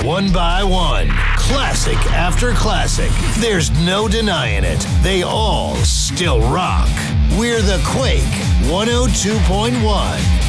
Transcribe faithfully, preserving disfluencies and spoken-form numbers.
One by one, classic after classic. There's no denying it. They all still rock. We're the Quake one oh two point one.